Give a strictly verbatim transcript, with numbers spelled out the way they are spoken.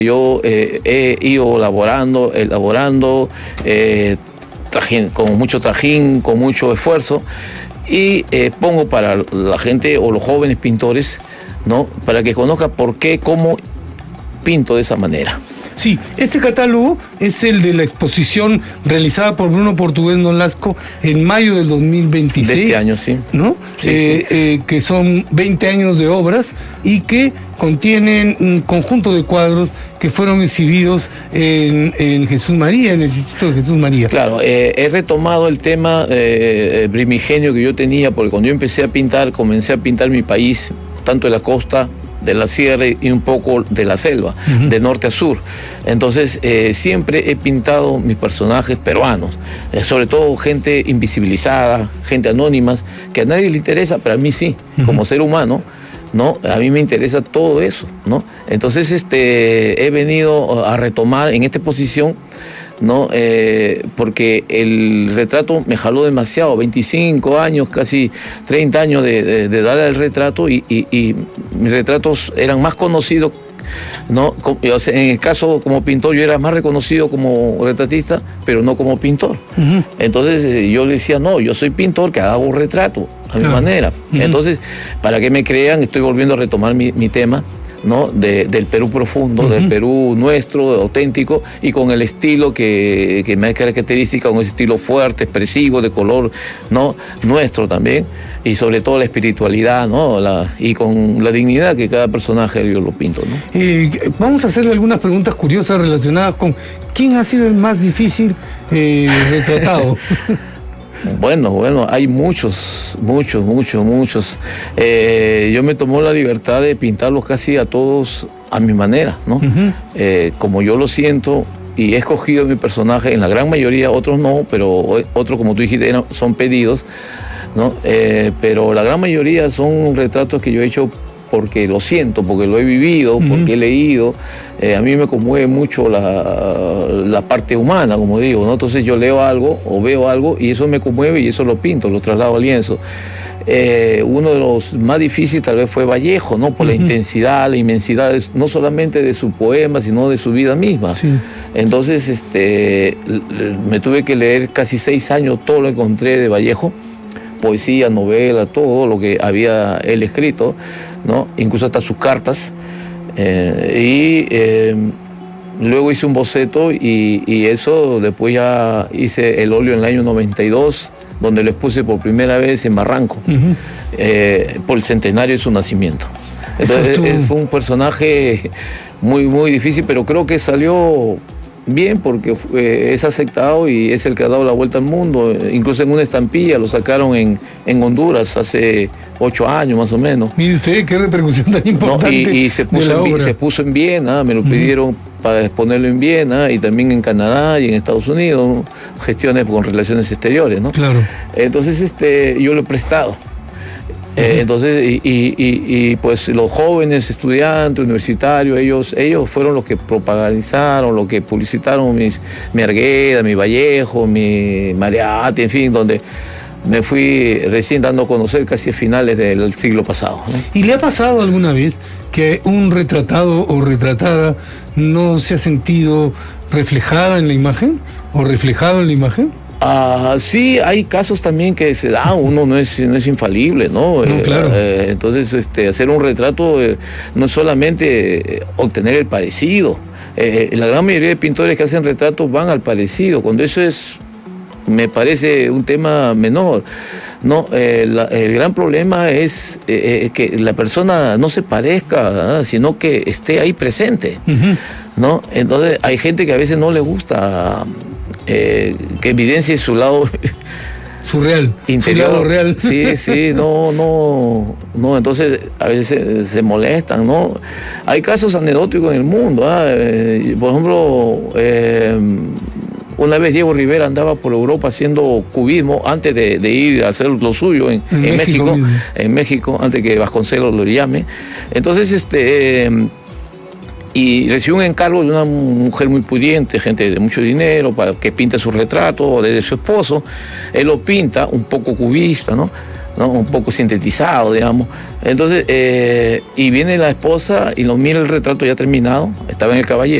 Yo eh, he ido elaborando, elaborando eh, trajín, con mucho trajín, con mucho esfuerzo, y eh, pongo para la gente o los jóvenes pintores, ¿no?, para que conozca por qué, cómo pinto de esa manera. Sí, este catálogo es el de la exposición realizada por Bruno Portugués Nolasco en mayo del dos mil veintiséis. De este año, sí. ¿No? Sí, eh, sí. Eh, que son veinte años de obras y que contienen un conjunto de cuadros que fueron exhibidos en, en Jesús María, en el Instituto de Jesús María. Claro, eh, he retomado el tema eh, primigenio que yo tenía, porque cuando yo empecé a pintar, comencé a pintar mi país, tanto de la costa, de la sierra y un poco de la selva, uh-huh. de norte a sur. Entonces, eh, siempre he pintado mis personajes peruanos, eh, sobre todo gente invisibilizada, gente anónimas, que a nadie le interesa, pero a mí sí, uh-huh. como ser humano, ¿no? A mí me interesa todo eso, ¿no? Entonces, este, he venido a retomar en esta exposición, ¿no? Eh, porque el retrato me jaló demasiado, veinticinco años, casi treinta años de, de, de darle al retrato, y, y, y mis retratos eran más conocidos, ¿no? En el caso como pintor yo era más reconocido como retratista, pero no como pintor. Uh-huh. Entonces yo le decía, no, yo soy pintor que hago retrato a mi uh-huh. manera. Uh-huh. Entonces, para que me crean, estoy volviendo a retomar mi, mi tema, ¿no? De, del Perú profundo, uh-huh. del Perú nuestro, auténtico, y con el estilo que, que me es característica, con ese estilo fuerte, expresivo, de color, ¿no? Nuestro también, y sobre todo la espiritualidad, ¿no? La, y con la dignidad que cada personaje yo lo pinto, ¿no? Eh, vamos a hacerle algunas preguntas curiosas relacionadas con quién ha sido el más difícil eh, retratado. Bueno, bueno, hay muchos, muchos, muchos, muchos. Eh, yo me tomó la libertad de pintarlos casi a todos a mi manera, ¿no? Uh-huh. Eh, como yo lo siento, y he escogido mi personaje, en la gran mayoría, otros no, pero otros, como tú dijiste, eran, son pedidos, ¿no? Eh, pero la gran mayoría son retratos que yo he hecho porque lo siento, porque lo he vivido, uh-huh. porque he leído. Eh, a mí me conmueve mucho la, la parte humana, como digo, ¿no? Entonces yo leo algo o veo algo y eso me conmueve y eso lo pinto, lo traslado al lienzo. Eh, uno de los más difíciles tal vez fue Vallejo, ¿no? Por uh-huh. la intensidad, la inmensidad, de, no solamente de su poema, sino de su vida misma. Sí. Entonces este, me tuve que leer casi seis años todo lo que encontré de Vallejo, poesía, novela, todo lo que había él escrito, ¿no? Incluso hasta sus cartas. Eh, y eh, luego hice un boceto y, y eso, después ya hice el óleo en el año noventa y dos, donde lo expuse por primera vez en Barranco, uh-huh. eh, por el centenario de su nacimiento. Entonces eh, fue un personaje muy, muy difícil, pero creo que salió bien porque eh, es aceptado y es el que ha dado la vuelta al mundo. Incluso en una estampilla lo sacaron en, en Honduras hace ocho años más o menos. Mire usted qué repercusión tan importante. No, y, y se, puso en, se puso en Viena, me lo uh-huh. pidieron para exponerlo en Viena y también en Canadá y en Estados Unidos, ¿no? Gestiones con relaciones exteriores, ¿no? Claro. Entonces este, yo lo he prestado. Eh, entonces, y, y, y, y pues los jóvenes estudiantes, universitarios, ellos, ellos fueron los que propaganda, los que publicitaron mis, mi Argueda, mi Vallejo, mi Mariate, en fin, donde me fui recién dando a conocer casi a finales del siglo pasado, ¿no? ¿Y le ha pasado alguna vez que un retratado o retratada no se ha sentido reflejada en la imagen o reflejado en la imagen? Ah, sí, hay casos también que se da, uno no es, no es infalible, ¿no? No, claro. Eh, entonces, este, hacer un retrato eh, no es solamente eh, obtener el parecido. Eh, la gran mayoría de pintores que hacen retratos van al parecido, cuando eso es, me parece un tema menor. No, eh, la, el gran problema es eh, que la persona no se parezca, ¿eh? Sino que esté ahí presente, uh-huh. ¿no? Entonces, hay gente que a veces no le gusta Eh, que evidencie su lado surreal, interior, su lado real. Sí, sí, no, no, no, entonces a veces se, se molestan, ¿no? Hay casos anecdóticos en el mundo, ¿eh? Por ejemplo, eh, una vez Diego Rivera andaba por Europa haciendo cubismo antes de, de ir a hacer lo suyo en, en, en México, México en México, antes que Vasconcelos lo llame. Entonces, este... Eh, y recibió un encargo de una mujer muy pudiente, gente de mucho dinero, para que pinte su retrato de su esposo. Él lo pinta un poco cubista, ¿no? ¿no? Un poco sintetizado, digamos. Entonces, eh, y viene la esposa y nos mira el retrato ya terminado, estaba en el caballero.